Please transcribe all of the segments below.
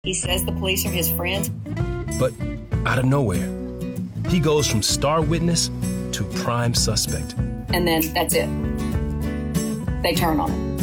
He says the police are his friends. But out of nowhere, he goes from star witness to prime suspect. And then that's it. They turn on him.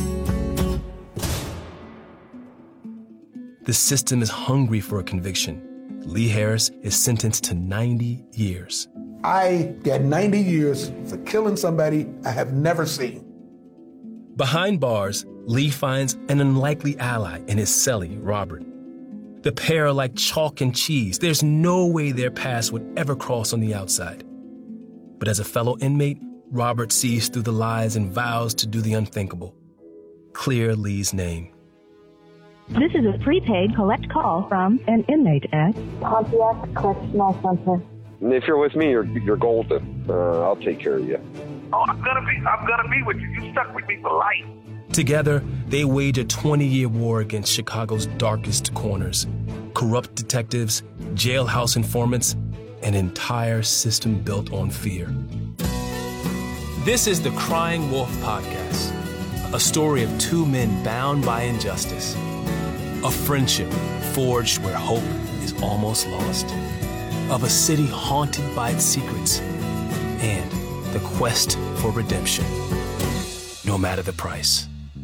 The system is hungry for a conviction. Lee Harris is sentenced to 90 years. I got 90 years for killing somebody I have never seen. Behind bars, Lee finds an unlikely ally in his cellie, Robert. The pair are like chalk and cheese. There's no way their paths would ever cross on the outside. But as a fellow inmate, Robert sees through the lies and vows to do the unthinkable. Clear Lee's name. This is a prepaid collect call from an inmate at Pontiac Correctional Center. If you're with me, you're golden. I'll take care of you. Oh, I'm gonna be with you. You stuck with me for life. Together, they wage a 20-year war against Chicago's darkest corners. Corrupt detectives, jailhouse informants, an entire system built on fear. This is the Crying Wolf Podcast, a story of two men bound by injustice. A friendship forged where hope is almost lost. Of a city haunted by its secrets. And the quest for redemption, no matter the price.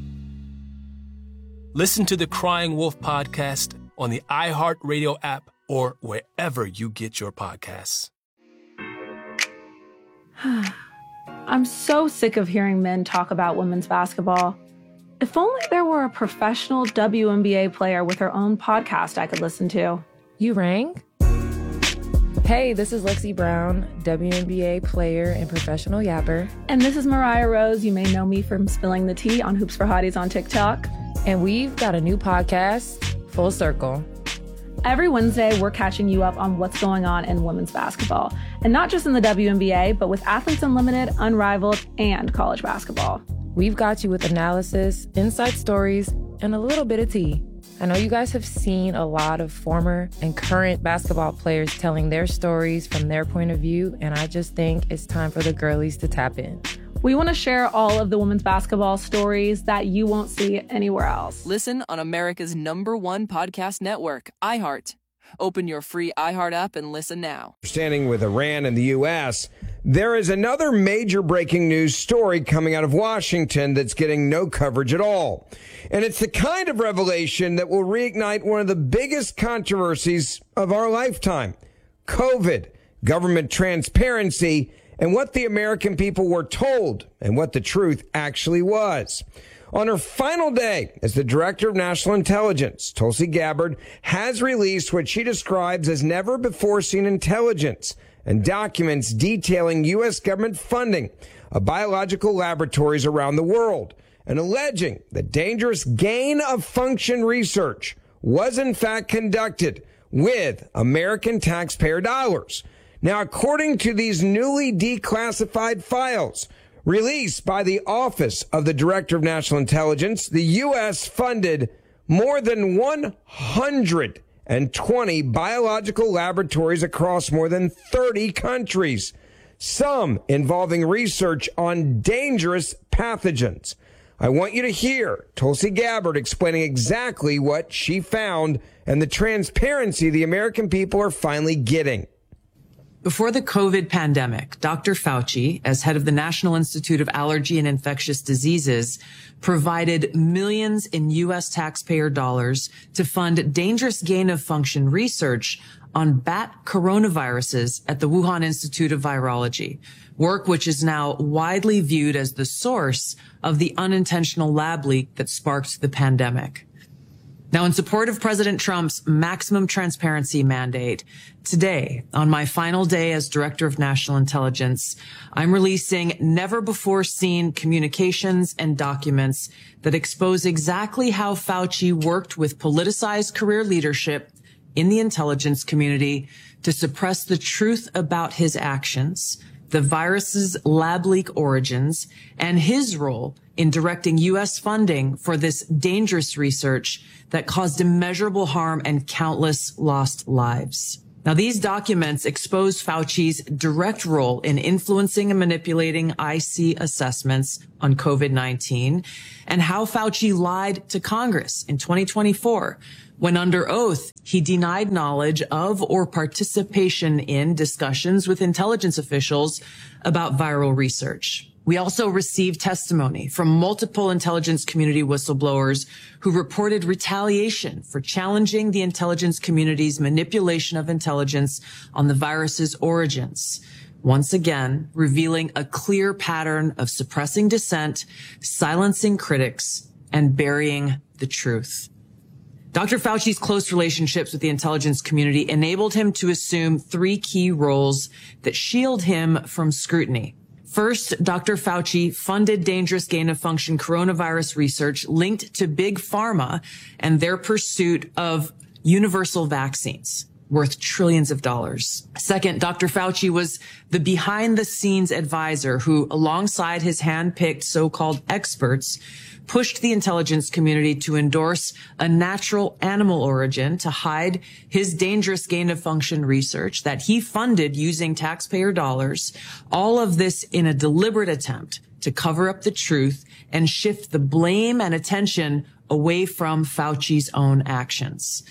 Listen to the Crying Wolf Podcast on the iHeartRadio app or wherever you get your podcasts. I'm so sick of hearing men talk about women's basketball. If only there were a professional WNBA player with her own podcast I could listen to. You rang? Hey, this is Lexi Brown, WNBA player and professional yapper. And this is Mariah Rose. You may know me from spilling the tea on Hoops for Hotties on TikTok. And we've got a new podcast, Full Circle. Every Wednesday, we're catching you up on what's going on in women's basketball. And not just in the WNBA, but with Athletes Unlimited, Unrivaled, and college basketball. We've got you with analysis, inside stories, and a little bit of tea. I know you guys have seen a lot of former and current basketball players telling their stories from their point of view, and I just think it's time for the girlies to tap in. We want to share all of the women's basketball stories that you won't see anywhere else. Listen on America's #1 podcast network, iHeart. Open your free iHeart app and listen now. Standing with Iran and the U.S., there is another major breaking news story coming out of Washington that's getting no coverage at all. And it's the kind of revelation that will reignite one of the biggest controversies of our lifetime. COVID, government transparency, and what the American people were told and what the truth actually was. On her final day as the Director of National Intelligence, Tulsi Gabbard has released what she describes as never-before-seen intelligence and documents detailing U.S. government funding of biological laboratories around the world and alleging that dangerous gain-of-function research was in fact conducted with American taxpayer dollars. Now, according to these newly declassified files released by the Office of the Director of National Intelligence, the U.S. funded more than 120 biological laboratories across more than 30 countries, some involving research on dangerous pathogens. I want you to hear Tulsi Gabbard explaining exactly what she found and the transparency the American people are finally getting. Before the COVID pandemic, Dr. Fauci, as head of the National Institute of Allergy and Infectious Diseases, provided millions in U.S. taxpayer dollars to fund dangerous gain-of-function research on bat coronaviruses at the Wuhan Institute of Virology, work which is now widely viewed as the source of the unintentional lab leak that sparked the pandemic. Now, in support of President Trump's maximum transparency mandate, today, on my final day as Director of National Intelligence, I'm releasing never-before-seen communications and documents that expose exactly how Fauci worked with politicized career leadership in the intelligence community to suppress the truth about his actions, the virus's lab leak origins, and his role in directing U.S. funding for this dangerous research that caused immeasurable harm and countless lost lives. Now, these documents expose Fauci's direct role in influencing and manipulating IC assessments on COVID-19 and how Fauci lied to Congress in 2024 When under oath, he denied knowledge of or participation in discussions with intelligence officials about viral research. We also received testimony from multiple intelligence community whistleblowers who reported retaliation for challenging the intelligence community's manipulation of intelligence on the virus's origins, once again revealing a clear pattern of suppressing dissent, silencing critics, and burying the truth. Dr. Fauci's close relationships with the intelligence community enabled him to assume three key roles that shield him from scrutiny. First, Dr. Fauci funded dangerous gain-of-function coronavirus research linked to Big Pharma and their pursuit of universal vaccines worth trillions of dollars. Second, Dr. Fauci was the behind-the-scenes advisor who, alongside his hand-picked so-called experts, pushed the intelligence community to endorse a natural animal origin to hide his dangerous gain-of-function research that he funded using taxpayer dollars, all of this in a deliberate attempt to cover up the truth and shift the blame and attention away from Fauci's own actions.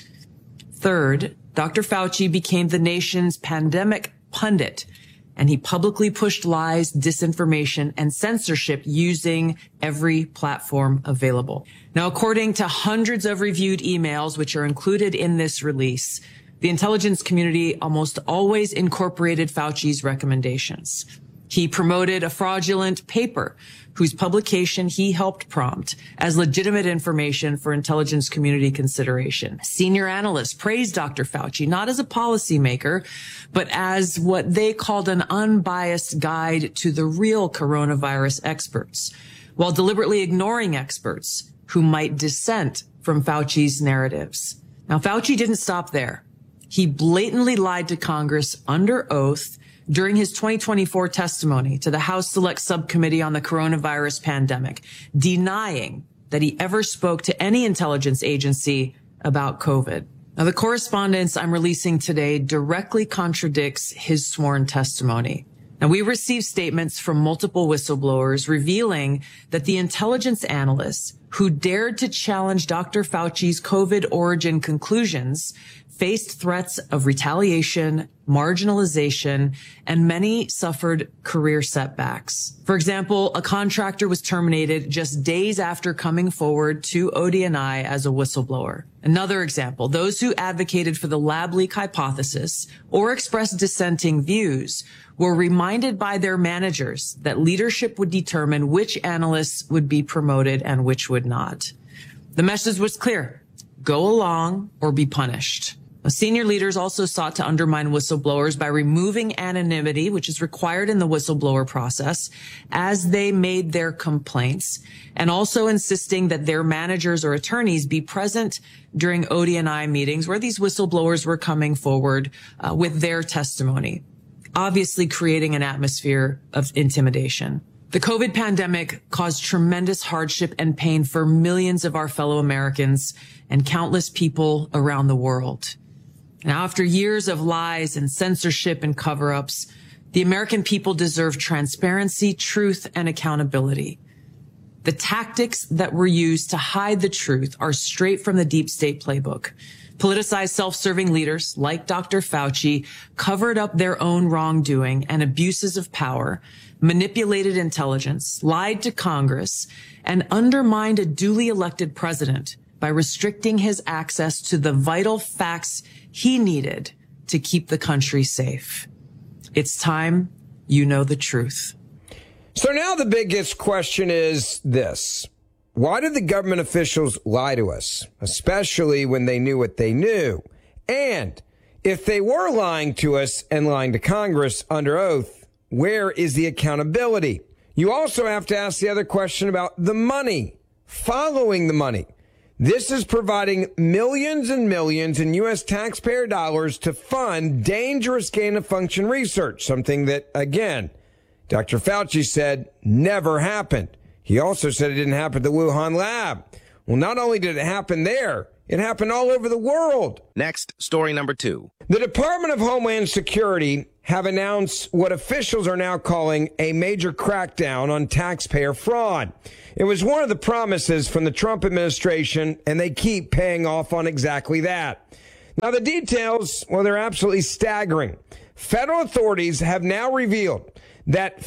Third, Dr. Fauci became the nation's pandemic pundit, and he publicly pushed lies, disinformation, and censorship using every platform available. Now, according to hundreds of reviewed emails, which are included in this release, the intelligence community almost always incorporated Fauci's recommendations. He promoted a fraudulent paper whose publication he helped prompt as legitimate information for intelligence community consideration. Senior analysts praised Dr. Fauci not as a policymaker, but as what they called an unbiased guide to the real coronavirus experts, while deliberately ignoring experts who might dissent from Fauci's narratives. Now, Fauci didn't stop there. He blatantly lied to Congress under oath during his 2024 testimony to the House Select Subcommittee on the Coronavirus Pandemic, denying that he ever spoke to any intelligence agency about COVID. Now, the correspondence I'm releasing today directly contradicts his sworn testimony. Now, we received statements from multiple whistleblowers revealing that the intelligence analysts who dared to challenge Dr. Fauci's COVID origin conclusions faced threats of retaliation, marginalization, and many suffered career setbacks. For example, a contractor was terminated just days after coming forward to ODNI as a whistleblower. Another example, those who advocated for the lab leak hypothesis or expressed dissenting views were reminded by their managers that leadership would determine which analysts would be promoted and which would not. The message was clear: go along or be punished. Senior leaders also sought to undermine whistleblowers by removing anonymity, which is required in the whistleblower process, as they made their complaints, and also insisting that their managers or attorneys be present during ODNI meetings where these whistleblowers were coming forward with their testimony, obviously creating an atmosphere of intimidation. The COVID pandemic caused tremendous hardship and pain for millions of our fellow Americans and countless people around the world. Now, after years of lies and censorship and cover-ups, the American people deserve transparency, truth, and accountability. The tactics that were used to hide the truth are straight from the deep state playbook. Politicized, self-serving leaders like Dr. Fauci covered up their own wrongdoing and abuses of power, manipulated intelligence, lied to Congress, and undermined a duly elected president by restricting his access to the vital facts he needed to keep the country safe. It's time you know the truth. So now the biggest question is this. Why did the government officials lie to us, especially when they knew what they knew? And if they were lying to us and lying to Congress under oath, where is the accountability? You also have to ask the other question about the money, following the money. This is providing millions and millions in U.S. taxpayer dollars to fund dangerous gain-of-function research, something that, again, Dr. Fauci said never happened. He also said it didn't happen at the Wuhan lab. Well, not only did it happen there, it happened all over the world. Next, story number 2. The Department of Homeland Security have announced what officials are now calling a major crackdown on taxpayer fraud. It was one of the promises from the Trump administration, and they keep paying off on exactly that. Now, the details, well, they're absolutely staggering. Federal authorities have now revealed that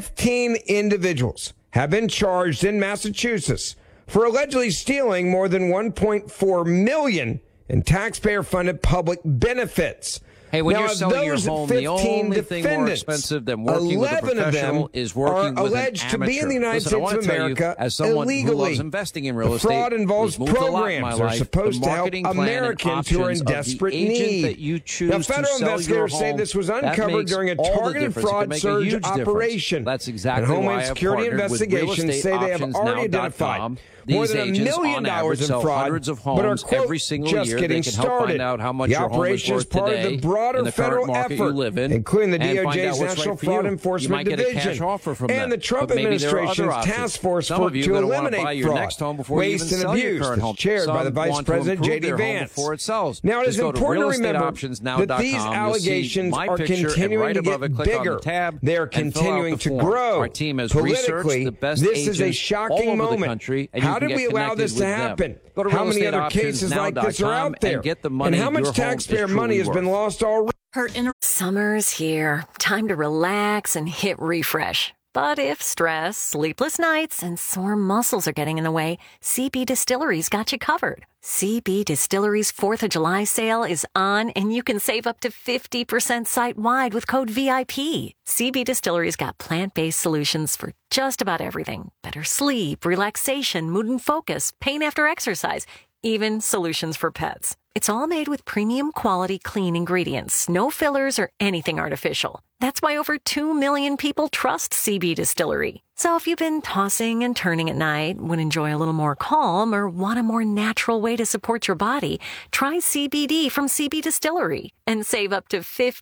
15 individuals have been charged in Massachusetts for allegedly stealing more than $1.4 million in taxpayer-funded public benefits. Hey, when now, you're selling your home, the only thing more expensive than working with a professional is working with an amateur. Alleged to be in the United Listen, States of America as someone illegally. who loves investing in real the estate, fraud involves programs that are supposed to help marketing plan Americans who are in desperate need. That you choose now, federal investigators say this was uncovered during a targeted fraud surge operation. That's exactly and why Homeland Security investigations say they have already identified more than $1 million in fraud, but are, quote, just getting started. The operation is part of the broader federal effort, including the DOJ's National Fraud Enforcement Division and the Trump administration's task force to eliminate fraud, waste, and abuse, that's chaired by the Vice President J.D. Vance. Now, it is important to remember that these allegations are continuing to get bigger. They are continuing to grow. Politically, this is a shocking moment. How did we allow this to happen? How many other cases like this are out there? And how much taxpayer money has been lost already? Summer's here. Time to relax and hit refresh. But if stress, sleepless nights, and sore muscles are getting in the way, CB Distillery's got you covered. CB Distillery's 4th of July sale is on, and you can save up to 50% site-wide with code VIP. CB Distillery's got plant-based solutions for just about everything. Better sleep, relaxation, mood and focus, pain after exercise, even solutions for pets. It's all made with premium quality clean ingredients, no fillers or anything artificial. That's why over 2 million people trust CB Distillery. So if you've been tossing and turning at night, would enjoy a little more calm, or want a more natural way to support your body, try CBD from CB Distillery and save up to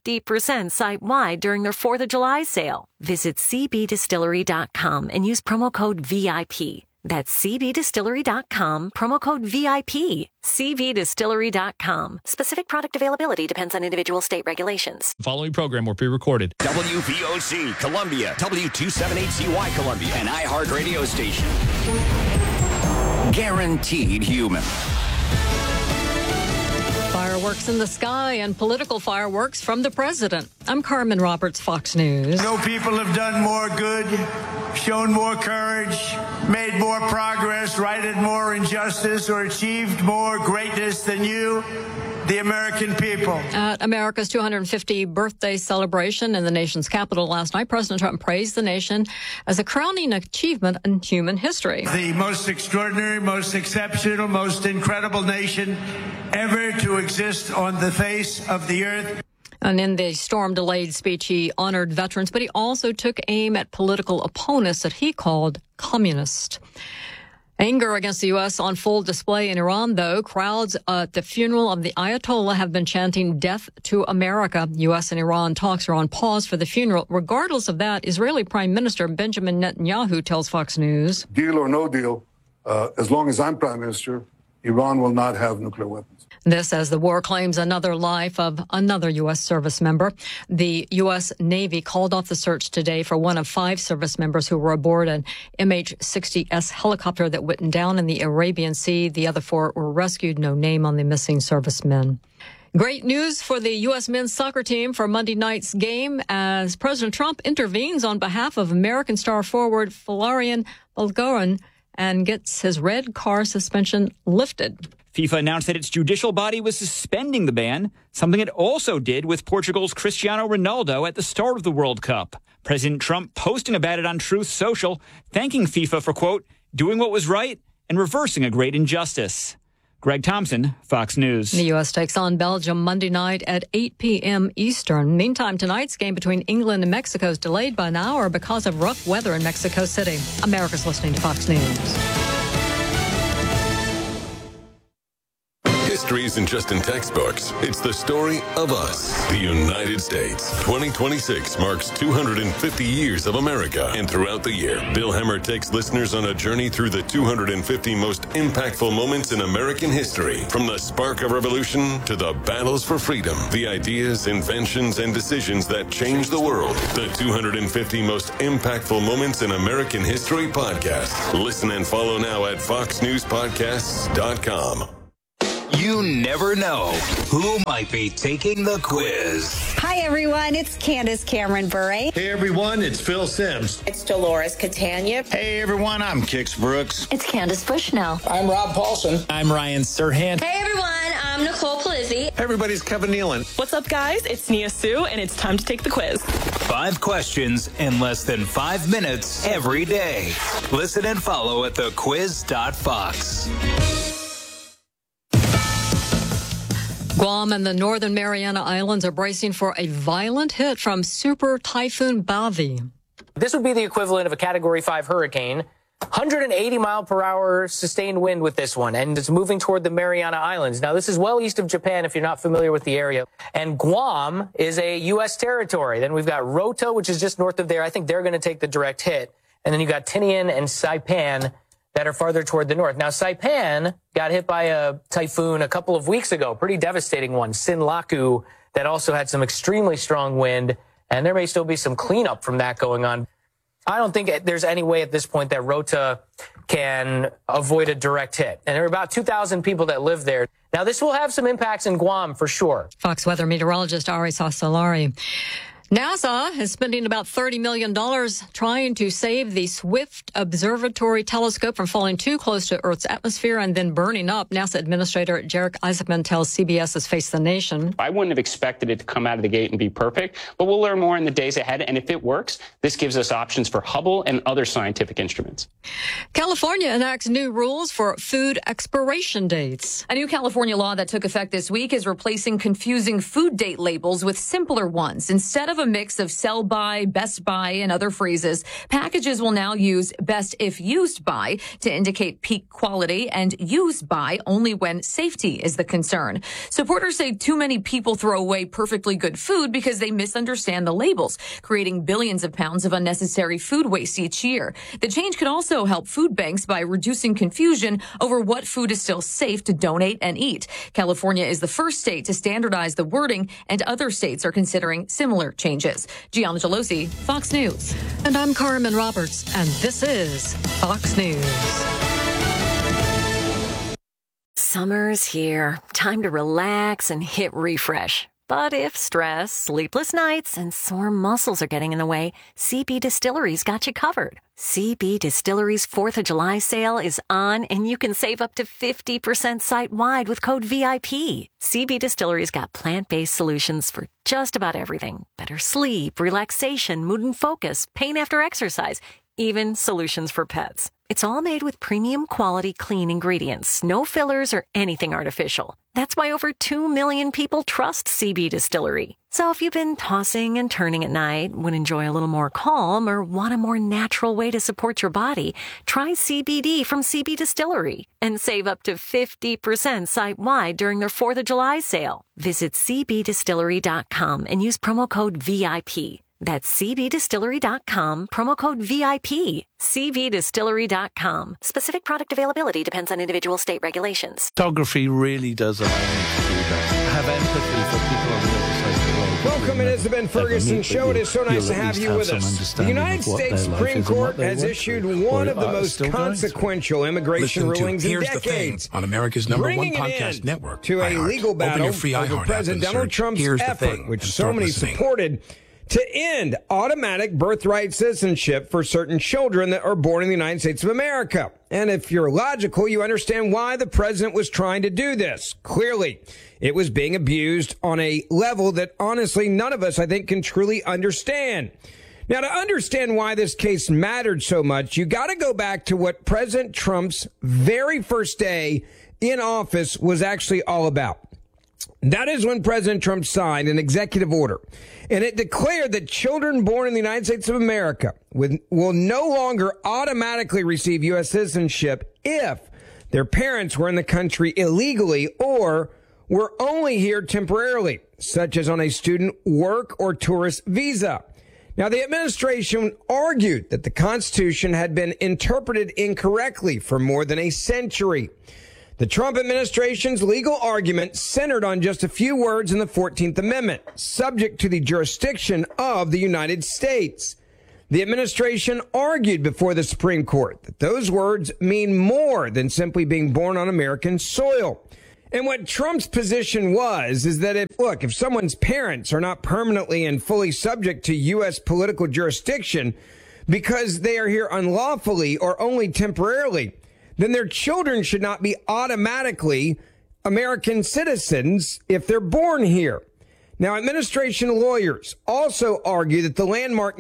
50% site-wide during their 4th of July sale. Visit cbdistillery.com and use promo code VIP. That's cbdistillery.com, promo code VIP. cbdistillery.com. Specific product availability depends on individual state regulations. The following program will be recorded. WVOC, Columbia, W278CY, Columbia, an iHeart radio station. Guaranteed human. Fireworks in the sky and political fireworks from the president. I'm Carmen Roberts, Fox News. No people have done more good, shown more courage, made more progress, righted more injustice, or achieved more greatness than you, the American people. At America's 250th birthday celebration in the nation's capital last night, President Trump praised the nation as a crowning achievement in human history. The most extraordinary, most exceptional, most incredible nation ever to exist on the face of the earth. And in the storm-delayed speech, he honored veterans, but he also took aim at political opponents that he called communist. Anger against the U.S. on full display in Iran, though. Crowds at the funeral of the Ayatollah have been chanting death to America. U.S. and Iran talks are on pause for the funeral. Regardless of that, Israeli Prime Minister Benjamin Netanyahu tells Fox News, deal or no deal, as long as I'm Prime Minister, Iran will not have nuclear weapons. This as the war claims another life of another U.S. service member. The U.S. Navy called off the search today for one of 5 service members who were aboard an MH-60S helicopter that went down in the Arabian Sea. The other 4 were rescued. No name on the missing servicemen. Great news for the U.S. men's soccer team for Monday night's game as President Trump intervenes on behalf of American star forward Valerian Balaguer and gets his red car suspension lifted. FIFA announced that its judicial body was suspending the ban, something it also did with Portugal's Cristiano Ronaldo at the start of the World Cup. President Trump posting about it on Truth Social, thanking FIFA for, quote, doing what was right and reversing a great injustice. Greg Thompson, Fox News. The U.S. takes on Belgium Monday night at 8 p.m. Eastern. Meantime, tonight's game between England and Mexico is delayed by an hour because of rough weather in Mexico City. America's listening to Fox News. history isn't just in textbooks. It's the story of us, the United States. 2026 marks 250 years of America. And throughout the year, Bill Hemmer takes listeners on a journey through the 250 most impactful moments in American history. From the spark of revolution to the battles for freedom, the ideas, inventions, and decisions that changed the world. The 250 most impactful moments in American history podcast. Listen and follow now at foxnewspodcasts.com. You never know who might be taking the quiz. Hi, everyone. It's Candace Cameron Bure. Hey, everyone. It's Phil Sims. It's Dolores Catania. Hey, everyone. I'm Kix Brooks. It's Candace Bushnell. I'm Rob Paulson. I'm Ryan Serhant. Hey, everyone. I'm Nicole Polizzi. Hey, everybody's Kevin Nealon. What's up, guys? It's Nia Sue, and it's time to take the quiz. 5 questions in less than 5 minutes every day. Listen and follow at thequiz.fox. Guam and the Northern Mariana Islands are bracing for a violent hit from Super Typhoon Bavi. This would be the equivalent of a Category 5 hurricane. 180 mile per hour sustained wind with this one, and it's moving toward the Mariana Islands. Now, this is well east of Japan if you're not familiar with the area. And Guam is a U.S. territory. Then we've got Roto, which is just north of there. I think they're going to take the direct hit. And then you've got Tinian and Saipan that are farther toward the north. Now, Saipan got hit by a typhoon a couple of weeks ago, pretty devastating one, Sinlaku, that also had some extremely strong wind, and there may still be some cleanup from that going on. I don't think there's any way at this point that Rota can avoid a direct hit. And there are about 2,000 people that live there. Now, this will have some impacts in Guam for sure. Fox weather meteorologist Ari Sasalari. NASA is spending about $30 million trying to save the Swift Observatory telescope from falling too close to Earth's atmosphere and then burning up. NASA Administrator Jarek Isaacman tells CBS's Face the Nation. I wouldn't have expected it to come out of the gate and be perfect, but we'll learn more in the days ahead. And if it works, this gives us options for Hubble and other scientific instruments. California enacts new rules for food expiration dates. A new California law that took effect this week is replacing confusing food date labels with simpler ones. Instead of a mix of sell by, best by, and other phrases, packages will now use best if used by to indicate peak quality and used by only when safety is the concern. Supporters say too many people throw away perfectly good food because they misunderstand the labels, creating billions of pounds of unnecessary food waste each year. The change could also help food banks by reducing confusion over what food is still safe to donate and eat. California is the first state to standardize the wording, and other states are considering similar changes. Gianna Gelosi, Fox News. And I'm Carmen Roberts, and this is Fox News. Summer's here. Time to relax and hit refresh. But if stress, sleepless nights, and sore muscles are getting in the way, CB Distillery's got you covered. CB Distillery's 4th of July sale is on, and you can save up to 50% site-wide with code VIP. CB Distillery's got plant-based solutions for just about everything. Better sleep, relaxation, mood and focus, pain after exercise, even solutions for pets. It's all made with premium quality clean ingredients, no fillers or anything artificial. That's why over 2 million people trust CB Distillery. So if you've been tossing and turning at night, would enjoy a little more calm, or want a more natural way to support your body, try CBD from CB Distillery and save up to 50% site-wide during their 4th of July sale. Visit cbdistillery.com and use promo code VIP. That's cbdistillery.com, promo code VIP. cbdistillery.com. Specific product availability depends on individual state regulations. Photography really does allow me to do that. Have empathy for people on the other side of the world. Welcome, it is the Ben Ferguson Show. It is so nice to have you with us. The United States Supreme Court has issued one of the most consequential immigration rulings in decades, on America's number one podcast network, to a legal battle over President Donald Trump's effort, which so many supported, to end automatic birthright citizenship for certain children that are born in the United States of America. And if you're logical, you understand why the president was trying to do this. Clearly, it was being abused on a level that honestly none of us, I think, can truly understand. Now, to understand why this case mattered so much, you got to go back to what President Trump's very first day in office was actually all about. That is when President Trump signed an executive order, and it declared that children born in the United States of America will no longer automatically receive U.S. citizenship if their parents were in the country illegally or were only here temporarily, such as on a student, work, or tourist visa. Now, the administration argued that the Constitution had been interpreted incorrectly for more than a century. The Trump administration's legal argument centered on just a few words in the 14th Amendment, subject to the jurisdiction of the United States. The administration argued before the Supreme Court that those words mean more than simply being born on American soil. And what Trump's position is that if someone's parents are not permanently and fully subject to U.S. political jurisdiction because they are here unlawfully or only temporarily, then their children should not be automatically American citizens if they're born here. Now, administration lawyers also argue that the landmark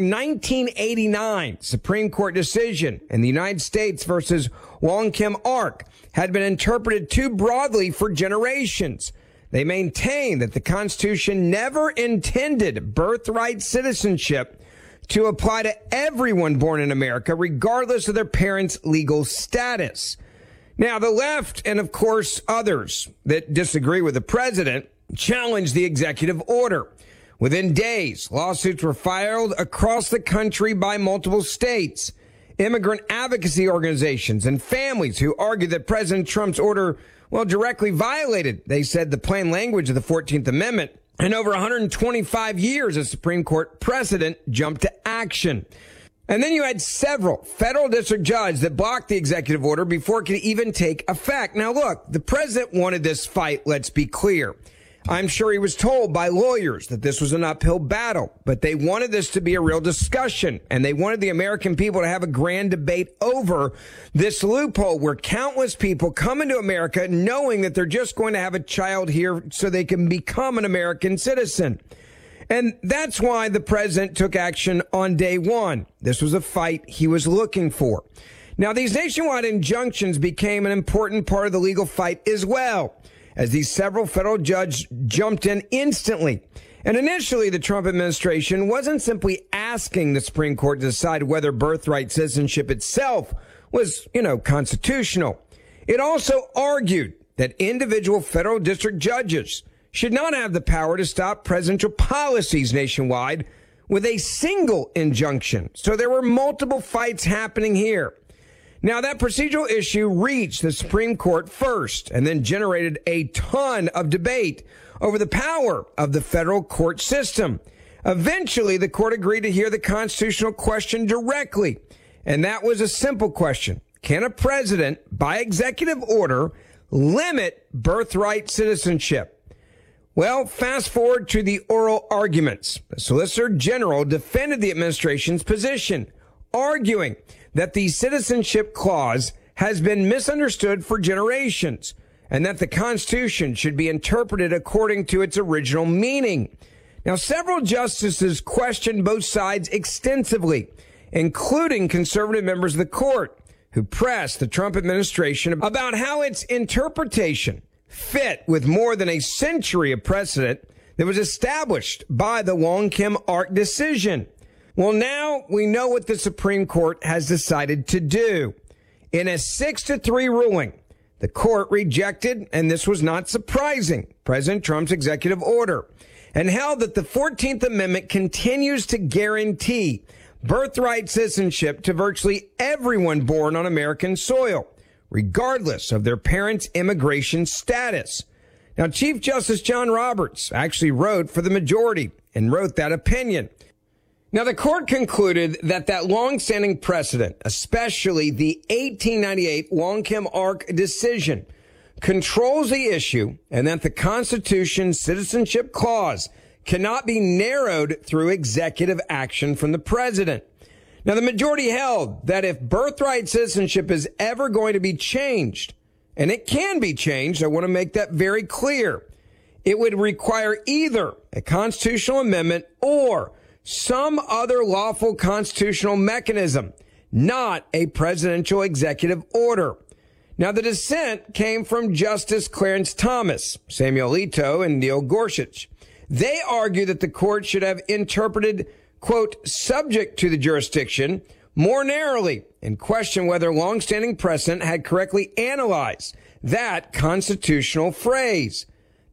1989 Supreme Court decision in the United States versus Wong Kim Ark had been interpreted too broadly for generations. They maintain that the Constitution never intended birthright citizenship to apply to everyone born in America, regardless of their parents' legal status. Now, the left, and of course others that disagree with the president, challenged the executive order. Within days, lawsuits were filed across the country by multiple states. Immigrant advocacy organizations and families who argued that President Trump's order, directly violated, they said, the plain language of the 14th Amendment. And over 125 years of Supreme Court precedent jumped to action. And then you had several federal district judges that blocked the executive order before it could even take effect. Now, look, the president wanted this fight, let's be clear. I'm sure he was told by lawyers that this was an uphill battle, but they wanted this to be a real discussion, and they wanted the American people to have a grand debate over this loophole where countless people come into America knowing that they're just going to have a child here so they can become an American citizen. And that's why the president took action on day one. This was a fight he was looking for. Now, these nationwide injunctions became an important part of the legal fight as well, as these several federal judges jumped in instantly. And initially, the Trump administration wasn't simply asking the Supreme Court to decide whether birthright citizenship itself was, constitutional. It also argued that individual federal district judges should not have the power to stop presidential policies nationwide with a single injunction. So there were multiple fights happening here. Now, that procedural issue reached the Supreme Court first and then generated a ton of debate over the power of the federal court system. Eventually, the court agreed to hear the constitutional question directly, and that was a simple question. Can a president, by executive order, limit birthright citizenship? Well, fast forward to the oral arguments. The Solicitor General defended the administration's position, arguing that the citizenship clause has been misunderstood for generations and that the Constitution should be interpreted according to its original meaning. Now, several justices questioned both sides extensively, including conservative members of the court, who pressed the Trump administration about how its interpretation fit with more than a century of precedent that was established by the Wong Kim Ark decision. Well, now we know what the Supreme Court has decided to do. In a 6-3 ruling, the court rejected, and this was not surprising, President Trump's executive order, and held that the 14th Amendment continues to guarantee birthright citizenship to virtually everyone born on American soil, regardless of their parents' immigration status. Now, Chief Justice John Roberts actually wrote for the majority and wrote that opinion. Now, the court concluded that long-standing precedent, especially the 1898 Wong Kim Ark decision, controls the issue and that the Constitution's citizenship clause cannot be narrowed through executive action from the president. Now, the majority held that if birthright citizenship is ever going to be changed, and it can be changed, I want to make that very clear, it would require either a constitutional amendment or some other lawful constitutional mechanism, not a presidential executive order. Now, the dissent came from Justice Clarence Thomas, Samuel Alito, and Neil Gorsuch. They argue that the court should have interpreted, quote, subject to the jurisdiction more narrowly and question whether longstanding precedent had correctly analyzed that constitutional phrase.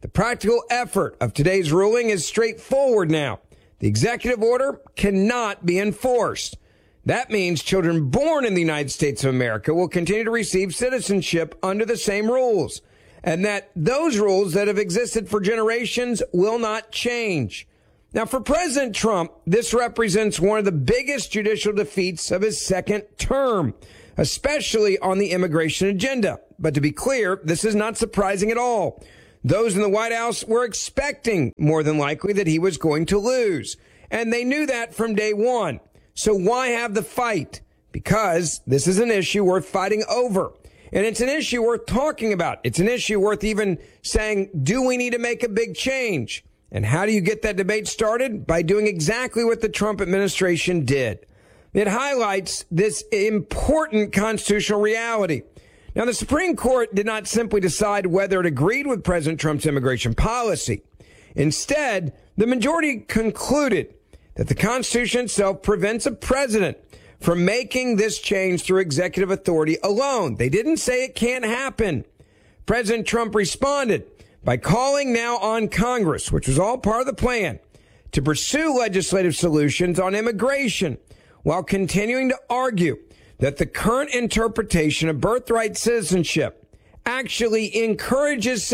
The practical effort of today's ruling is straightforward now. The executive order cannot be enforced. That means children born in the United States of America will continue to receive citizenship under the same rules, and that those rules that have existed for generations will not change. Now, for President Trump, this represents one of the biggest judicial defeats of his second term, especially on the immigration agenda. But to be clear, this is not surprising at all. Those in the White House were expecting, more than likely, that he was going to lose. And they knew that from day one. So why have the fight? Because this is an issue worth fighting over. And it's an issue worth talking about. It's an issue worth even saying, do we need to make a big change? And how do you get that debate started? By doing exactly what the Trump administration did. It highlights this important constitutional reality. Now, the Supreme Court did not simply decide whether it agreed with President Trump's immigration policy. Instead, the majority concluded that the Constitution itself prevents a president from making this change through executive authority alone. They didn't say it can't happen. President Trump responded by calling now on Congress, which was all part of the plan, to pursue legislative solutions on immigration while continuing to argue that the current interpretation of birthright citizenship actually encourages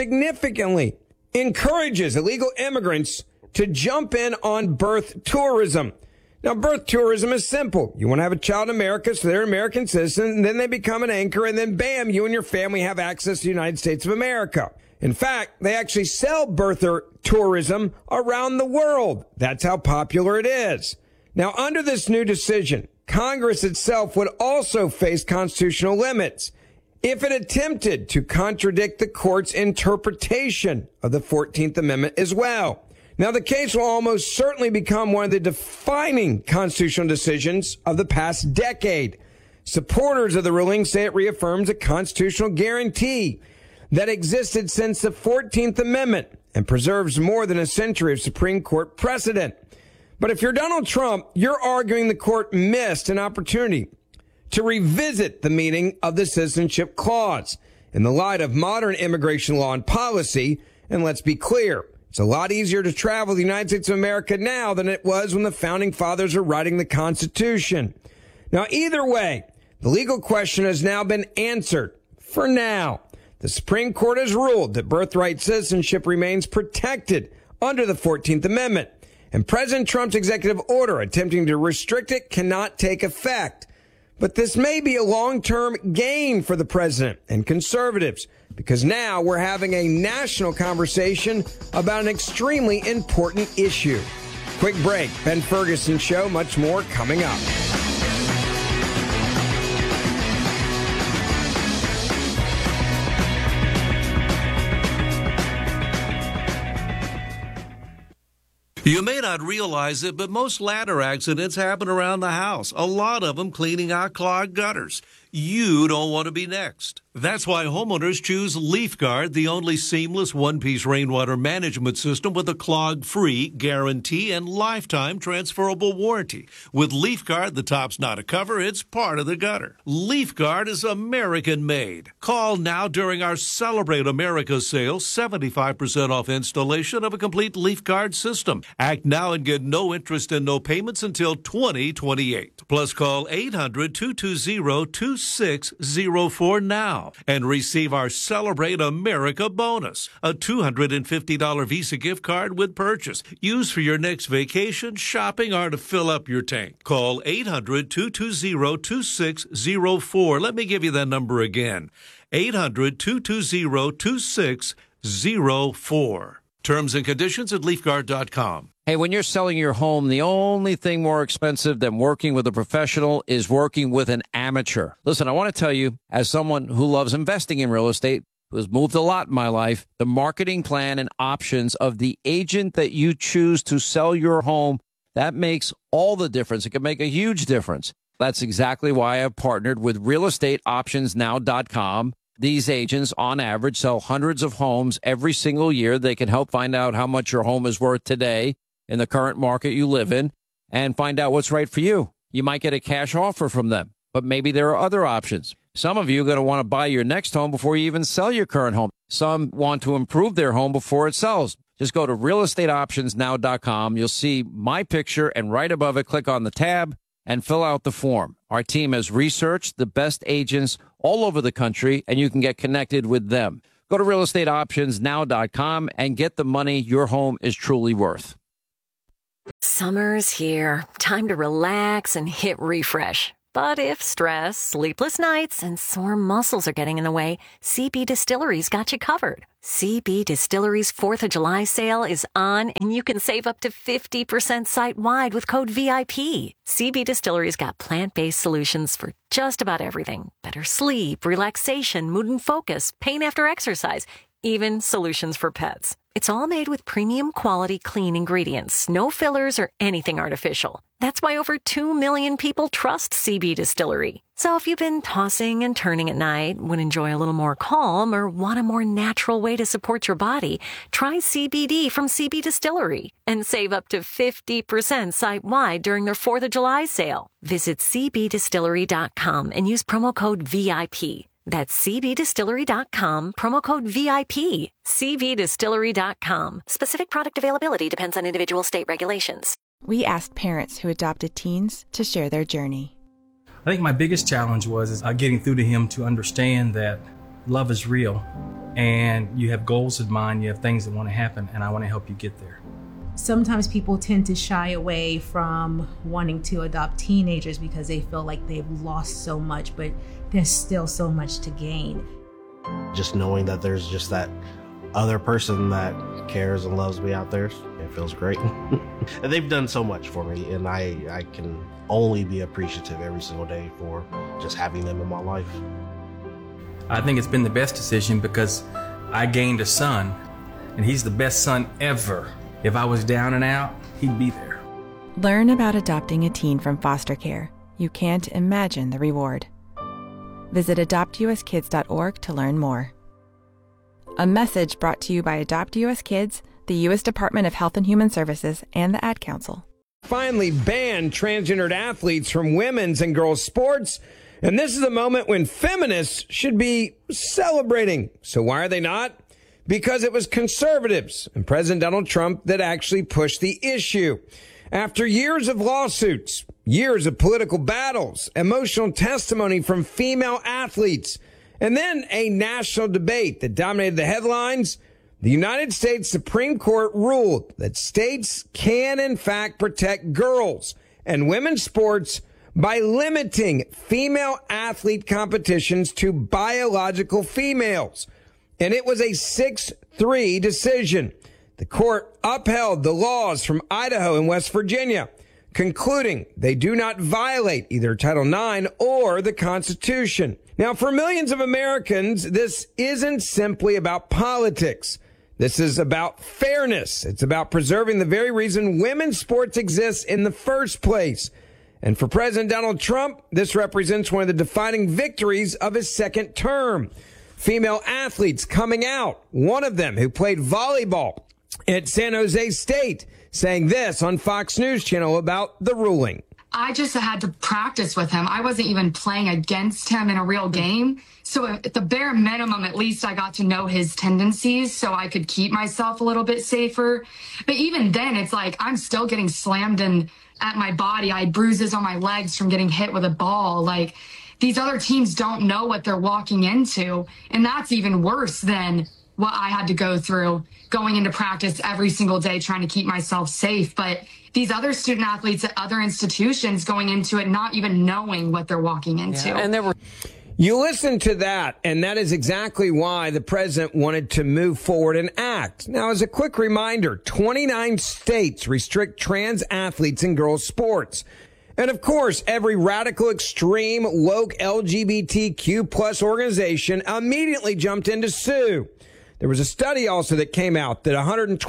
illegal immigrants to jump in on birth tourism. Now, birth tourism is simple. You want to have a child in America, so they're an American citizen, and then they become an anchor, and then bam, you and your family have access to the United States of America. In fact, they actually sell birther tourism around the world. That's how popular it is. Now, under this new decision, Congress itself would also face constitutional limits if it attempted to contradict the court's interpretation of the 14th Amendment as well. Now, the case will almost certainly become one of the defining constitutional decisions of the past decade. Supporters of the ruling say it reaffirms a constitutional guarantee that existed since the 14th Amendment and preserves more than a century of Supreme Court precedent. But if you're Donald Trump, you're arguing the court missed an opportunity to revisit the meaning of the Citizenship Clause in the light of modern immigration law and policy. And let's be clear, it's a lot easier to travel the United States of America now than it was when the founding fathers were writing the Constitution. Now, either way, the legal question has now been answered for now. The Supreme Court has ruled that birthright citizenship remains protected under the 14th Amendment, and President Trump's executive order attempting to restrict it cannot take effect. But this may be a long-term gain for the president and conservatives, because now we're having a national conversation about an extremely important issue. Quick break. Ben Ferguson Show. Much more coming up. You may not realize it, but most ladder accidents happen around the house, a lot of them cleaning out clogged gutters. You don't want to be next. That's why homeowners choose LeafGuard, the only seamless one-piece rainwater management system with a clog-free guarantee and lifetime transferable warranty. With LeafGuard, the top's not a cover, it's part of the gutter. LeafGuard is American-made. Call now during our Celebrate America sale, 75% off installation of a complete LeafGuard system. Act now and get no interest and no payments until 2028. Plus, call 800-220-2604 now and receive our Celebrate America bonus, a $250 Visa gift card with purchase. Used for your next vacation, shopping, or to fill up your tank. Call 800-220-2604. Let me give you that number again. 800-220-2604. Terms and conditions at LeafGuard.com. Hey, when you're selling your home, the only thing more expensive than working with a professional is working with an amateur. Listen, I want to tell you, as someone who loves investing in real estate, who has moved a lot in my life, the marketing plan and options of the agent that you choose to sell your home, that makes all the difference. It can make a huge difference. That's exactly why I've partnered with realestateoptionsnow.com. These agents, on average, sell hundreds of homes every single year. They can help find out how much your home is worth today in the current market you live in and find out what's right for you. You might get a cash offer from them, but maybe there are other options. Some of you are going to want to buy your next home before you even sell your current home. Some want to improve their home before it sells. Just go to realestateoptionsnow.com. You'll see my picture, and right above it, click on the tab and fill out the form. Our team has researched the best agents all over the country, and you can get connected with them. Go to realestateoptionsnow.com and get the money your home is truly worth. Summer's here. Time to relax and hit refresh. But if stress, sleepless nights, and sore muscles are getting in the way, CB Distillery's got you covered. CB Distillery's 4th of July sale is on, and you can save up to 50% site-wide with code VIP. CB Distillery's got plant-based solutions for just about everything. Better sleep, relaxation, mood and focus, pain after exercise, even solutions for pets. It's all made with premium quality clean ingredients, no fillers or anything artificial. That's why over 2 million people trust CB Distillery. So if you've been tossing and turning at night, would enjoy a little more calm, or want a more natural way to support your body, try CBD from CB Distillery and save up to 50% site-wide during their 4th of July sale. Visit cbdistillery.com and use promo code VIP. That's cbdistillery.com, promo code VIP. cbdistillery.com. Specific product availability depends on individual state regulations. We asked parents who adopted teens to share their journey. I think my biggest challenge was getting through to him to understand that love is real and you have goals in mind, you have things that want to happen, and I want to help you get there. Sometimes people tend to shy away from wanting to adopt teenagers because they feel like they've lost so much, but there's still so much to gain. Just knowing that there's just that other person that cares and loves me out there, it feels great. And they've done so much for me, and I can only be appreciative every single day for just having them in my life. I think it's been the best decision because I gained a son, and he's the best son ever. If I was down and out, he'd be there. Learn about adopting a teen from foster care. You can't imagine the reward. Visit adoptuskids.org to learn more. A message brought to you by Adopt US Kids, the U.S. Department of Health and Human Services, and the Ad Council. Finally banned transgendered athletes from women's and girls' sports. And this is a moment when feminists should be celebrating. So why are they not? Because it was conservatives and President Donald Trump that actually pushed the issue. After years of lawsuits, years of political battles, emotional testimony from female athletes, and then a national debate that dominated the headlines, the United States Supreme Court ruled that states can, in fact, protect girls and women's sports by limiting female athlete competitions to biological females. And it was a 6-3 decision. The court upheld the laws from Idaho and West Virginia, concluding they do not violate either Title IX or the Constitution. Now, for millions of Americans, this isn't simply about politics. This is about fairness. It's about preserving the very reason women's sports exists in the first place. And for President Donald Trump, this represents one of the defining victories of his second term. Female athletes coming out, one of them who played volleyball at San Jose State, saying this on Fox News Channel about the ruling. I just had to practice with him. I wasn't even playing against him in a real game. So at the bare minimum, at least I got to know his tendencies so I could keep myself a little bit safer. But even then, it's like I'm still getting slammed at my body. I had bruises on my legs from getting hit with a ball. Like, these other teams don't know what they're walking into. And that's even worse than what I had to go through going into practice every single day trying to keep myself safe. But these other student athletes at other institutions going into it not even knowing what they're walking into. Yeah, and you listen to that, and that is exactly why the president wanted to move forward and act. Now, as a quick reminder, 29 states restrict trans athletes in girls' sports. And of course, every radical, extreme, woke LGBTQ plus organization immediately jumped in to sue. There was a study also that came out that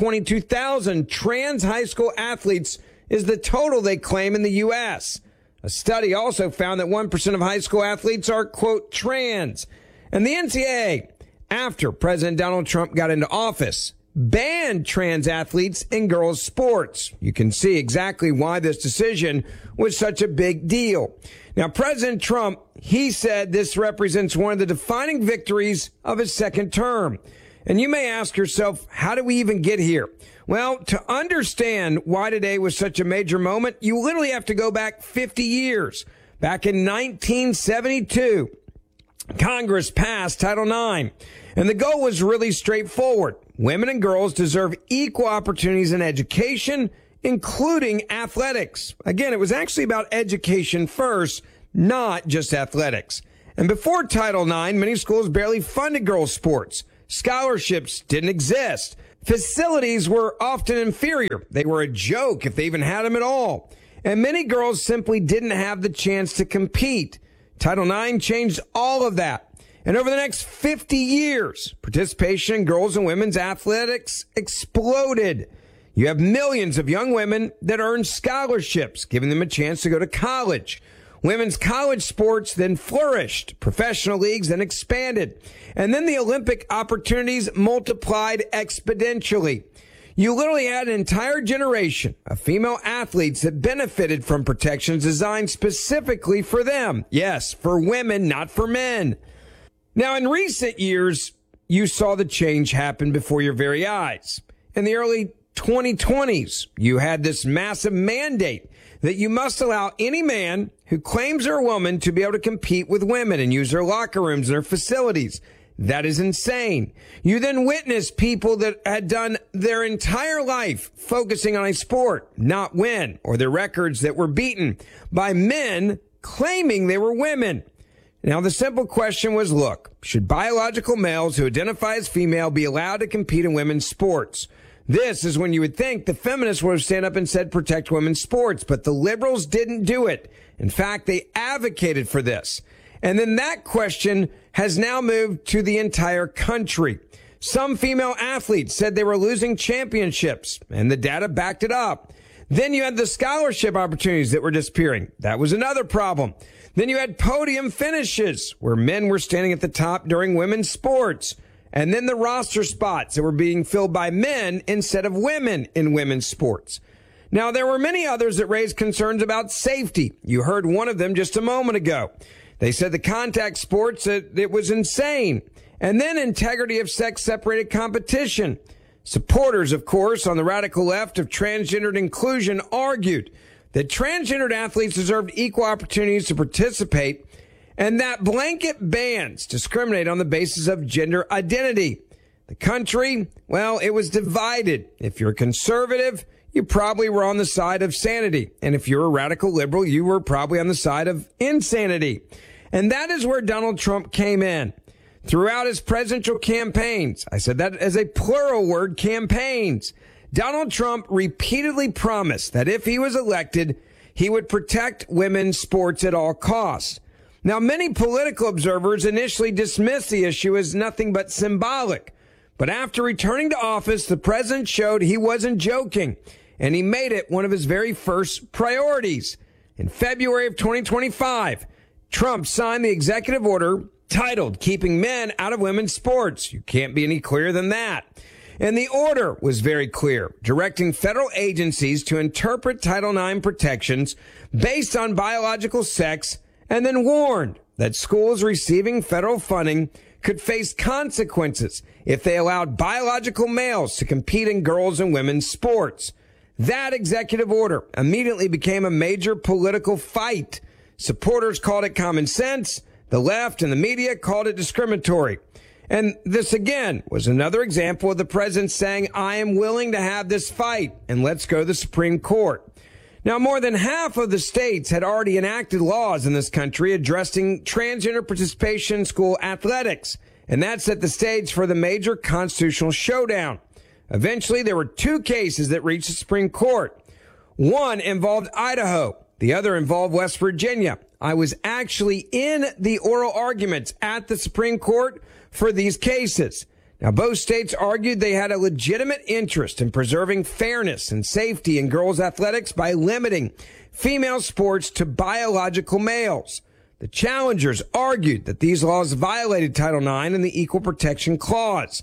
122,000 trans high school athletes is the total they claim in the U.S. A study also found that 1% of high school athletes are, quote, trans. And the NCAA, after President Donald Trump got into office, banned trans athletes in girls' sports. You can see exactly why this decision was such a big deal. Now, President Trump, he said this represents one of the defining victories of his second term. And you may ask yourself, how did we even get here? Well, to understand why today was such a major moment, you literally have to go back 50 years. Back in 1972, Congress passed Title IX, and the goal was really straightforward. Women and girls deserve equal opportunities in education, including athletics. Again, it was actually about education first, not just athletics. And before Title IX, many schools barely funded girls' sports. Scholarships didn't exist. Facilities were often inferior. They were a joke if they even had them at all. And many girls simply didn't have the chance to compete. Title IX changed all of that. And over the next 50 years, participation in girls' and women's athletics exploded. You have millions of young women that earn scholarships, giving them a chance to go to college. Women's college sports then flourished. Professional leagues then expanded. And then the Olympic opportunities multiplied exponentially. You literally had an entire generation of female athletes that benefited from protections designed specifically for them. Yes, for women, not for men. Now, in recent years, you saw the change happen before your very eyes. In the early 2020s, you had this massive mandate that you must allow any man who claims they're a woman to be able to compete with women and use their locker rooms and their facilities. That is insane. You then witnessed people that had done their entire life focusing on a sport, not win, or their records that were beaten by men claiming they were women. Now, the simple question was, look, should biological males who identify as female be allowed to compete in women's sports? This is when you would think the feminists would have stand up and said protect women's sports, but the liberals didn't do it. In fact, they advocated for this. And then that question has now moved to the entire country. Some female athletes said they were losing championships, and the data backed it up. Then you had the scholarship opportunities that were disappearing. That was another problem. Then you had podium finishes where men were standing at the top during women's sports. And then the roster spots that were being filled by men instead of women in women's sports. Now, there were many others that raised concerns about safety. You heard one of them just a moment ago. They said the contact sports, it was insane. And then integrity of sex-separated competition. Supporters, of course, on the radical left of transgendered inclusion argued that transgendered athletes deserved equal opportunities to participate and that blanket bans discriminate on the basis of gender identity. The country, well, it was divided. If you're a conservative, you probably were on the side of sanity. And if you're a radical liberal, you were probably on the side of insanity. And that is where Donald Trump came in. Throughout his presidential campaigns, I said that as a plural word, campaigns, Donald Trump repeatedly promised that if he was elected, he would protect women's sports at all costs. Now, many political observers initially dismissed the issue as nothing but symbolic. But after returning to office, the president showed he wasn't joking, and he made it one of his very first priorities. In February of 2025, Trump signed the executive order titled Keeping Men Out of Women's Sports. You can't be any clearer than that. And the order was very clear, directing federal agencies to interpret Title IX protections based on biological sex, and then warned that schools receiving federal funding could face consequences if they allowed biological males to compete in girls' and women's sports. That executive order immediately became a major political fight. Supporters called it common sense. The left and the media called it discriminatory. And this, again, was another example of the president saying, I am willing to have this fight, and let's go to the Supreme Court. Now, more than half of the states had already enacted laws in this country addressing transgender participation in school athletics, and that set the stage for the major constitutional showdown. Eventually, there were two cases that reached the Supreme Court. One involved Idaho. The other involved West Virginia. I was actually in the oral arguments at the Supreme Court for these cases. Now, both states argued they had a legitimate interest in preserving fairness and safety in girls' athletics by limiting female sports to biological males. The challengers argued that these laws violated Title IX and the Equal Protection Clause.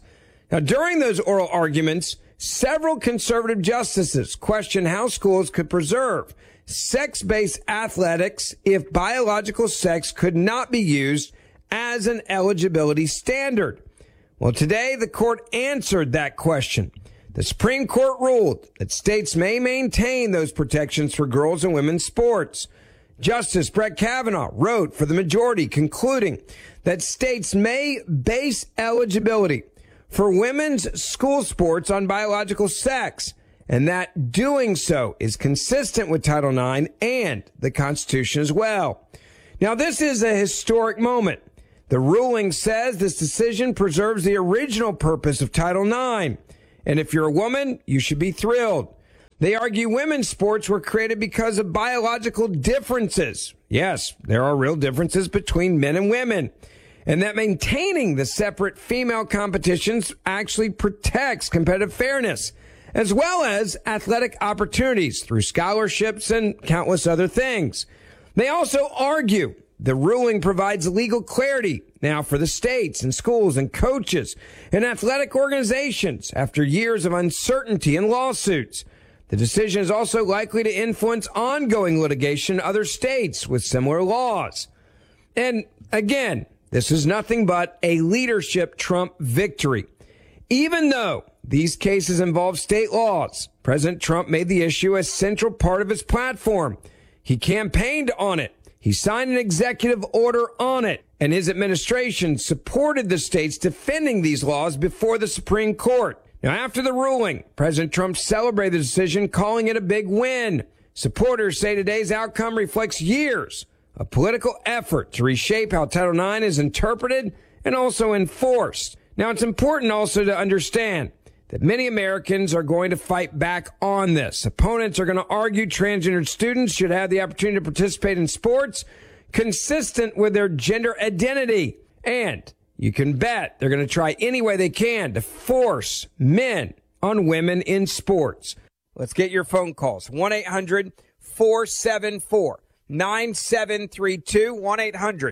Now, during those oral arguments, several conservative justices questioned how schools could preserve sex-based athletics if biological sex could not be used as an eligibility standard. Well, today the court answered that question. The Supreme Court ruled that states may maintain those protections for girls and women's sports. Justice Brett Kavanaugh wrote for the majority, concluding that states may base eligibility for women's school sports on biological sex, and that doing so is consistent with Title IX and the Constitution as well. Now, this is a historic moment. The ruling says this decision preserves the original purpose of Title IX. And if you're a woman, you should be thrilled. They argue women's sports were created because of biological differences. Yes, there are real differences between men and women. And that maintaining the separate female competitions actually protects competitive fairness, as well as athletic opportunities through scholarships and countless other things. They also argue the ruling provides legal clarity now for the states and schools and coaches and athletic organizations after years of uncertainty and lawsuits. The decision is also likely to influence ongoing litigation in other states with similar laws. And again, this is nothing but a leadership Trump victory. Even though these cases involve state laws, President Trump made the issue a central part of his platform. He campaigned on it. He signed an executive order on it, and his administration supported the states defending these laws before the Supreme Court. Now, after the ruling, President Trump celebrated the decision, calling it a big win. Supporters say today's outcome reflects years of political effort to reshape how Title IX is interpreted and also enforced. Now, it's important also to understand that many Americans are going to fight back on this. Opponents are going to argue transgender students should have the opportunity to participate in sports consistent with their gender identity. And you can bet they're going to try any way they can to force men on women in sports. Let's get your phone calls. 1-800-474-9732.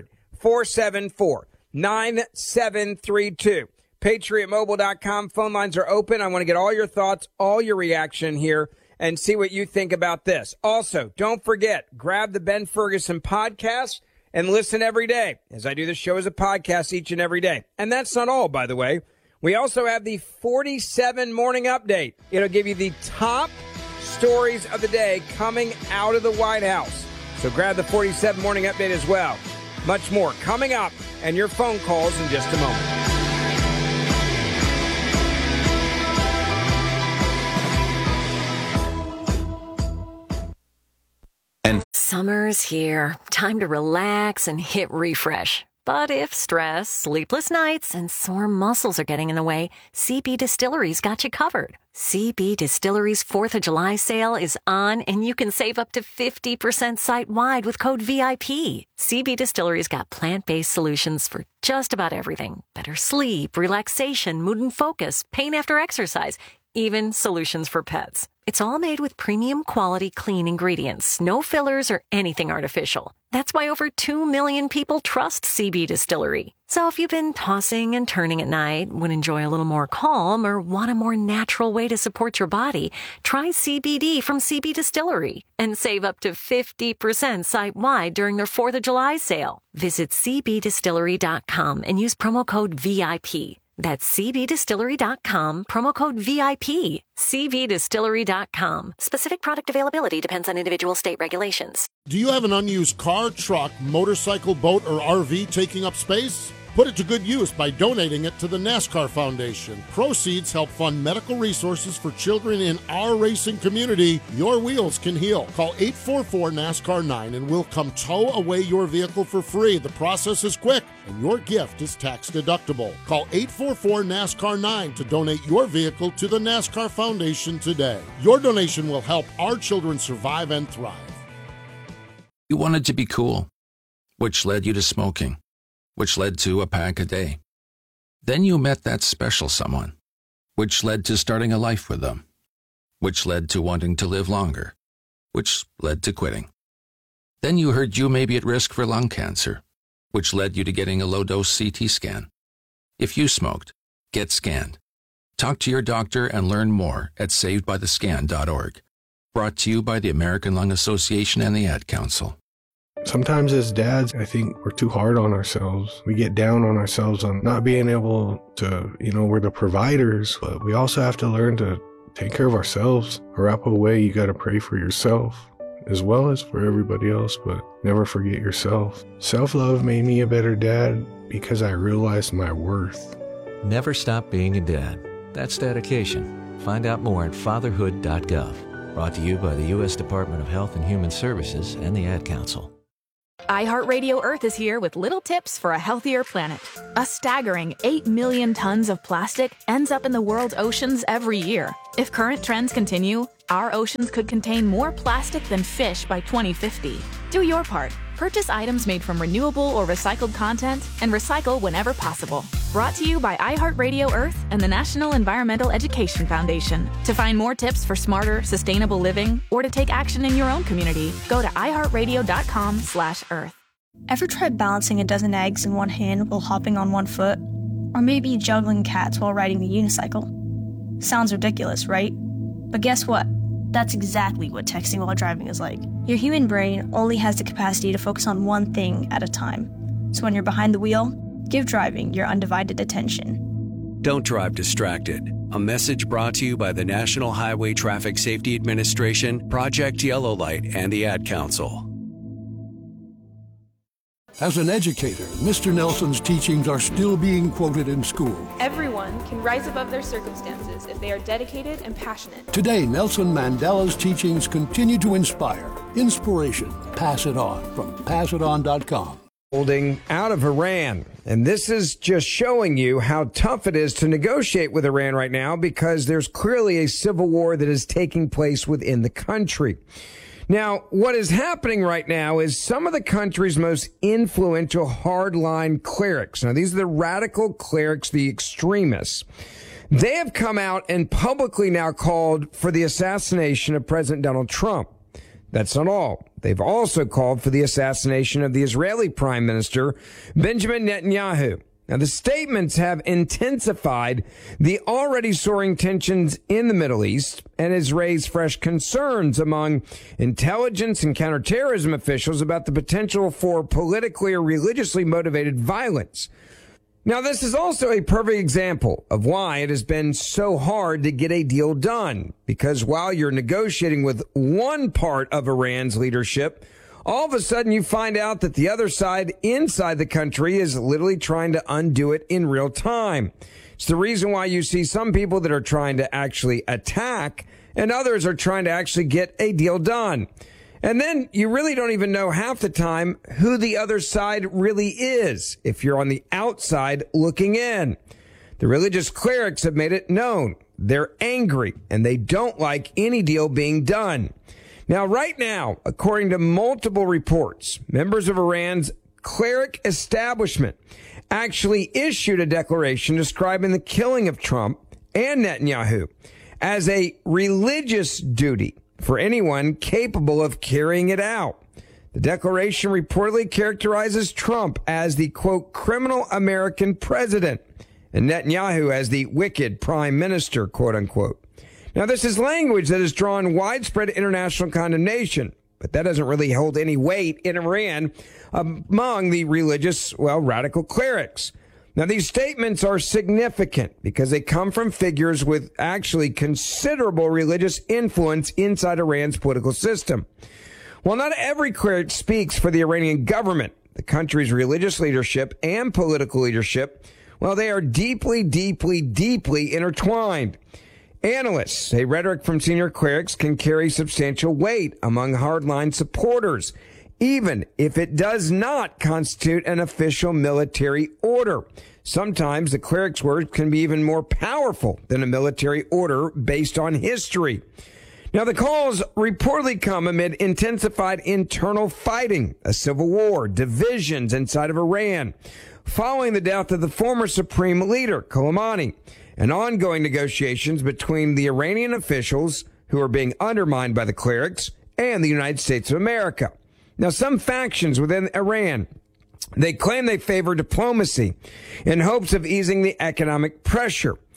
1-800-474-9732. PatriotMobile.com. Phone lines are open. I want to get all your thoughts, all your reaction here, and see what you think about this. Also, don't forget, grab the Ben Ferguson podcast and listen every day, as I do the show as a podcast each and every day. And that's not all, by the way. We also have the 47 Morning Update. It'll give you the top stories of the day coming out of the White House. So grab the 47 Morning Update as well. Much more coming up, and your phone calls in just a moment. Summer's here. Time to relax and hit refresh. But if stress, sleepless nights, and sore muscles are getting in the way, CB Distillery's got you covered. CB Distillery's 4th of July sale is on, and you can save up to 50% site-wide with code VIP. CB Distillery's got plant-based solutions for just about everything. Better sleep, relaxation, mood and focus, pain after exercise, even solutions for pets. It's all made with premium quality clean ingredients, no fillers or anything artificial. That's why over 2 million people trust CB Distillery. So if you've been tossing and turning at night, would enjoy a little more calm, or want a more natural way to support your body, try CBD from CB Distillery and save up to 50% site-wide during their 4th of July sale. Visit cbdistillery.com and use promo code VIP. That's cbdistillery.com, promo code VIP. cbdistillery.com. Specific product availability depends on individual state regulations. Do you have an unused car, truck, motorcycle, boat, or RV taking up space? Put it to good use by donating it to the NASCAR Foundation. Proceeds help fund medical resources for children in our racing community. Your wheels can heal. Call 844-NASCAR-9 and we'll come tow away your vehicle for free. The process is quick and your gift is tax deductible. Call 844-NASCAR-9 to donate your vehicle to the NASCAR Foundation today. Your donation will help our children survive and thrive. You wanted to be cool, which led you to smoking, which led to a pack a day. Then you met that special someone, which led to starting a life with them, which led to wanting to live longer, which led to quitting. Then you heard you may be at risk for lung cancer, which led you to getting a low-dose CT scan. If you smoked, get scanned. Talk to your doctor and learn more at savedbythescan.org. Brought to you by the American Lung Association and the Ad Council. Sometimes as dads, I think we're too hard on ourselves. We get down on ourselves on not being able to, we're the providers, but we also have to learn to take care of ourselves. Arapaho way, you got to pray for yourself as well as for everybody else, but never forget yourself. Self-love made me a better dad because I realized my worth. Never stop being a dad. That's dedication. Find out more at fatherhood.gov. Brought to you by the U.S. Department of Health and Human Services and the Ad Council. iHeartRadio Earth is here with little tips for a healthier planet. A staggering 8 million tons of plastic ends up in the world's oceans every year. If current trends continue, our oceans could contain more plastic than fish by 2050. Do your part. Purchase items made from renewable or recycled content and recycle whenever possible. Brought to you by iHeartRadio Earth and the National Environmental Education Foundation. To find more tips for smarter, sustainable living or to take action in your own community, go to iHeartRadio.com/Earth. Ever tried balancing a dozen eggs in one hand while hopping on one foot? Or maybe juggling cats while riding the unicycle? Sounds ridiculous, right? But guess what? That's exactly what texting while driving is like. Your human brain only has the capacity to focus on one thing at a time. So when you're behind the wheel, give driving your undivided attention. Don't drive distracted. A message brought to you by the National Highway Traffic Safety Administration, Project Yellow Light, and the Ad Council. As an educator, Mr. Nelson's teachings are still being quoted in school. Everyone can rise above their circumstances if they are dedicated and passionate. Today, Nelson Mandela's teachings continue to inspire. Inspiration. Pass it on from passiton.com. Holding out of Iran. And this is just showing you how tough it is to negotiate with Iran right now because there's clearly a civil war that is taking place within the country. Now, what is happening right now is some of the country's most influential hardline clerics. Now, these are the radical clerics, the extremists. They have come out and publicly now called for the assassination of President Donald Trump. That's not all. They've also called for the assassination of the Israeli Prime Minister, Benjamin Netanyahu. Now, the statements have intensified the already soaring tensions in the Middle East and has raised fresh concerns among intelligence and counterterrorism officials about the potential for politically or religiously motivated violence. Now, this is also a perfect example of why it has been so hard to get a deal done, because while you're negotiating with one part of Iran's leadership, all of a sudden you find out that the other side inside the country is literally trying to undo it in real time. It's the reason why you see some people that are trying to actually attack and others are trying to actually get a deal done. And then you really don't even know half the time who the other side really is if you're on the outside looking in. The religious clerics have made it known. They're angry and they don't like any deal being done. Now, right now, according to multiple reports, members of Iran's cleric establishment actually issued a declaration describing the killing of Trump and Netanyahu as a religious duty for anyone capable of carrying it out. The declaration reportedly characterizes Trump as the, quote, criminal American president and Netanyahu as the wicked prime minister, quote unquote. Now, this is language that has drawn widespread international condemnation, but that doesn't really hold any weight in Iran among the religious, radical clerics. Now, these statements are significant because they come from figures with actually considerable religious influence inside Iran's political system. While not every cleric speaks for the Iranian government, the country's religious leadership and political leadership, they are deeply, deeply, deeply intertwined. Analysts say rhetoric from senior clerics can carry substantial weight among hardline supporters, even if it does not constitute an official military order. Sometimes the cleric's words can be even more powerful than a military order based on history. Now, the calls reportedly come amid intensified internal fighting, a civil war, divisions inside of Iran, following the death of the former supreme leader, Soleimani, and ongoing negotiations between the Iranian officials who are being undermined by the clerics and the United States of America. Now, some factions within Iran, they claim they favor diplomacy in hopes of easing the economic pressure.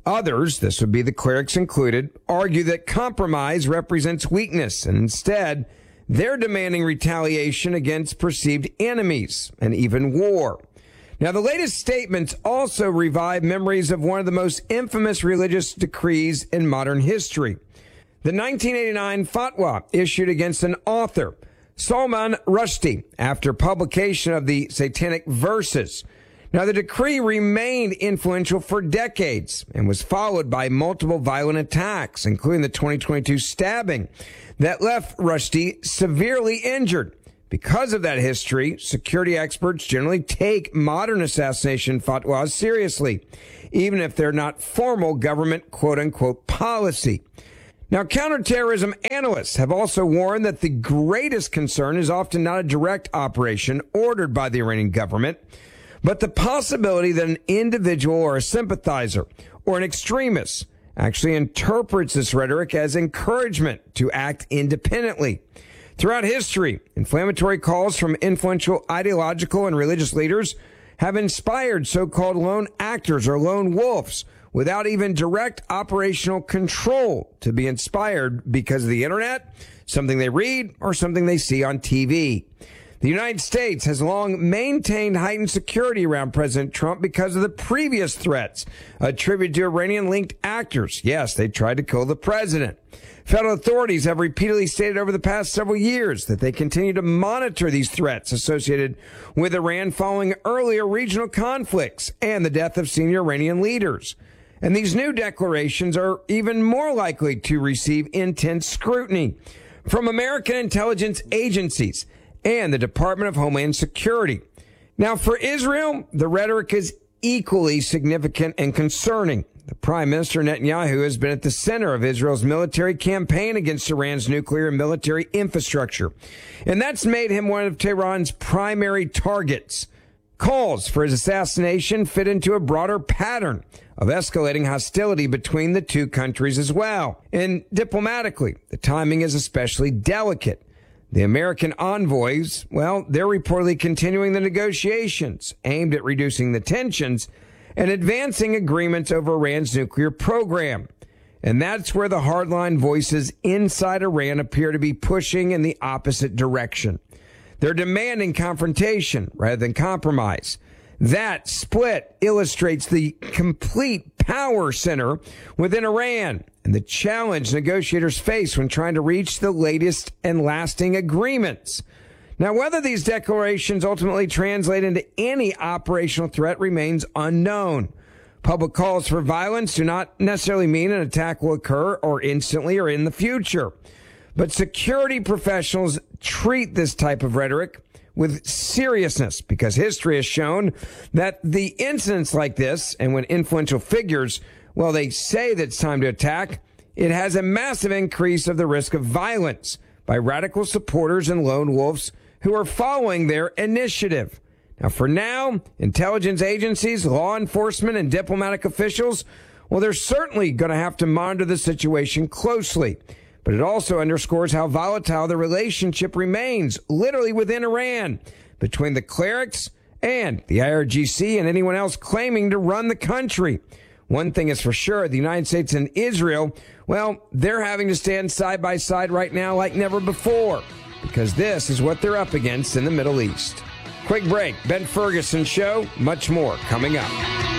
Others, this would be the clerics included, argue that compromise represents weakness, and instead, they're demanding retaliation against perceived enemies and even war. Now, the latest statements also revive memories of one of the most infamous religious decrees in modern history. The 1989 fatwa issued against an author, Salman Rushdie, after publication of the Satanic Verses. Now, the decree remained influential for decades and was followed by multiple violent attacks, including the 2022 stabbing that left Rushdie severely injured. Because of that history, security experts generally take modern assassination fatwas seriously, even if they're not formal government quote-unquote policy. Now, counterterrorism analysts have also warned that the greatest concern is often not a direct operation ordered by the Iranian government, but the possibility that an individual or a sympathizer or an extremist actually interprets this rhetoric as encouragement to act independently. Throughout history, inflammatory calls from influential ideological and religious leaders have inspired so-called lone actors or lone wolves without even direct operational control to be inspired because of the internet, something they read, or something they see on TV. The United States has long maintained heightened security around President Trump because of the previous threats attributed to Iranian-linked actors. Yes, they tried to kill the president. Federal authorities have repeatedly stated over the past several years that they continue to monitor these threats associated with Iran following earlier regional conflicts and the death of senior Iranian leaders. And these new declarations are even more likely to receive intense scrutiny from American intelligence agencies and the Department of Homeland Security. Now, for Israel, the rhetoric is equally significant and concerning. The Prime Minister Netanyahu has been at the center of Israel's military campaign against Iran's nuclear and military infrastructure, and that's made him one of Tehran's primary targets. Calls for his assassination fit into a broader pattern of escalating hostility between the two countries as well. And diplomatically, the timing is especially delicate. The American envoys, well, they're reportedly continuing the negotiations aimed at reducing the tensions and advancing agreements over Iran's nuclear program. And that's where the hardline voices inside Iran appear to be pushing in the opposite direction. They're demanding confrontation rather than compromise. That split illustrates the complete power center within Iran and the challenge negotiators face when trying to reach the latest and lasting agreements. Now, whether these declarations ultimately translate into any operational threat remains unknown. Public calls for violence do not necessarily mean an attack will occur or instantly or in the future. But security professionals treat this type of rhetoric with seriousness because history has shown that the incidents like this, and when influential figures, well, they say that it's time to attack, it has a massive increase of the risk of violence by radical supporters and lone wolves who are following their initiative. Now, for now, intelligence agencies, law enforcement, and diplomatic officials, well, they're certainly going to have to monitor the situation closely. But it also underscores how volatile the relationship remains, literally within Iran, between the clerics and the IRGC and anyone else claiming to run the country. One thing is for sure, the United States and Israel, well, they're having to stand side by side right now like never before, because this is what they're up against in the Middle East. Quick break. Ben Ferguson Show. Much more coming up.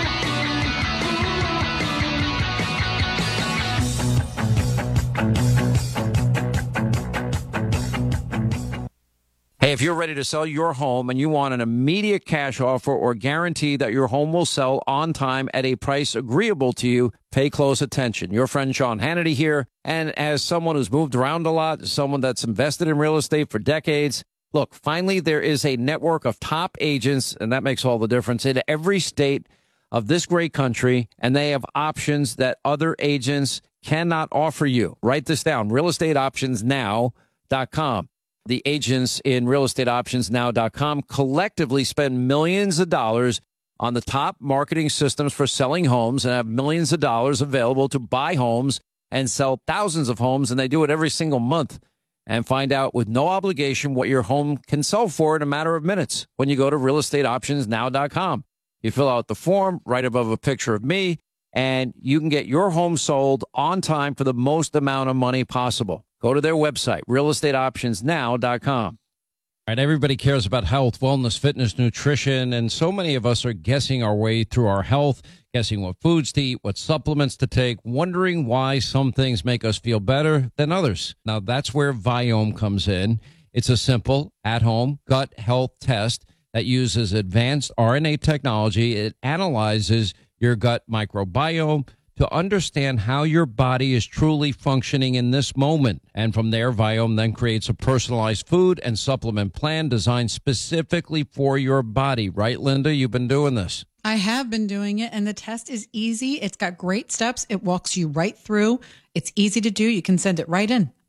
Hey, if you're ready to sell your home and you want an immediate cash offer or guarantee that your home will sell on time at a price agreeable to you, pay close attention. Your friend Sean Hannity here. And as someone who's moved around a lot, someone that's invested in real estate for decades, look, finally there is a network of top agents, and that makes all the difference, in every state of this great country, and they have options that other agents cannot offer you. Write this down, realestateoptionsnow.com. The agents in realestateoptionsnow.com collectively spend millions of dollars on the top marketing systems for selling homes and have millions of dollars available to buy homes and sell thousands of homes, and they do it every single month. And find out with no obligation what your home can sell for in a matter of minutes when you go to realestateoptionsnow.com. You fill out the form right above a picture of me. and you can get your home sold on time for the most amount of money possible. Go to their website, realestateoptionsnow.com. All right, everybody cares about health, wellness, fitness, nutrition, and so many of us are guessing our way through our health, guessing what foods to eat, what supplements to take, wondering why some things make us feel better than others. Now, that's where Viome comes in. It's a simple, at-home gut health test that uses advanced RNA technology. It analyzes your gut microbiome to understand how your body is truly functioning in this moment. And from there, Viome then creates a personalized food and supplement plan designed specifically for your body. Right, Linda? You've been doing this. I have been doing it, and the test is easy. It's got great steps. It walks you right through. It's easy to do. You can send it right in.